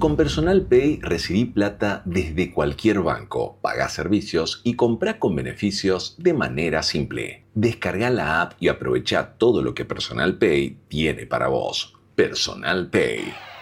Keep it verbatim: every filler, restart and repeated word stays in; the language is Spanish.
Con Personal Pay recibí plata desde cualquier banco, pagá servicios y comprá con beneficios de manera simple. Descarga la app y aprovecha todo lo que Personal Pay tiene para vos. Personal Pay.